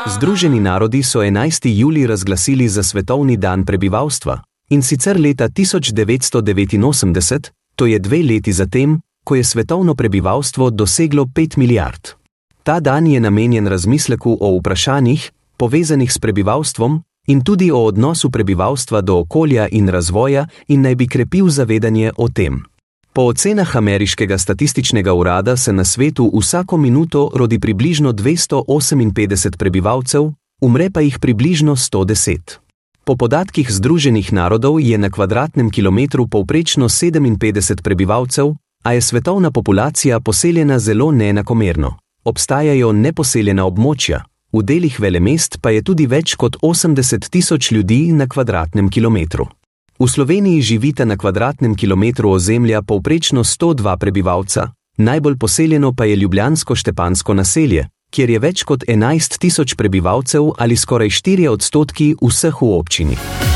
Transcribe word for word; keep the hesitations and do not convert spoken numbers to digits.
Združeni narodi so enajstega julija razglasili za svetovni dan prebivalstva, in sicer leta tisoč devetsto devetinosemdeset, to je dve leti zatem, ko je svetovno prebivalstvo doseglo pet milijard. Ta dan je namenjen razmisleku o vprašanjih, povezanih s prebivalstvom, in tudi o odnosu prebivalstva do okolja in razvoja in naj bi krepil zavedanje o tem. Po ocenah ameriškega statističnega urada se na svetu vsako minuto rodi približno dvesto oseminpetdeset prebivalcev, umre pa jih približno sto deset. Po podatkih Združenih narodov je na kvadratnem kilometru povprečno sedeminpetdeset prebivalcev, a je svetovna populacija poseljena zelo neenakomerno. Obstajajo neposeljena območja, v delih velemest pa je tudi več kot osemdeset tisoč ljudi na kvadratnem kilometru. V Sloveniji živita na kvadratnem kilometru ozemlja povprečno sto dva prebivalca, najbolj poseljeno pa je ljubljansko-štepansko naselje, kjer je več kot enajst tisoč prebivalcev ali skoraj štirje odstotki vseh v občini.